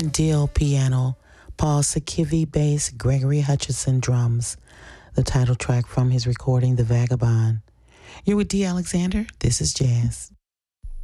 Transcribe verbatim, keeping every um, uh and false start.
Dill piano, Paul Sakivi bass, Gregory Hutchinson drums. The title track from his recording, The Vagabond. You're with D. Alexander. This is Jazz.